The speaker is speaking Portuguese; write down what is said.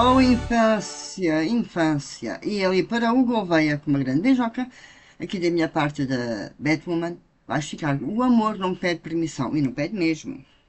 Oh, infância, infância. E ali para o Gouveia, com uma grande beijoca, aqui da minha parte da Batwoman, vais ficar. O amor não pede permissão, e não pede mesmo.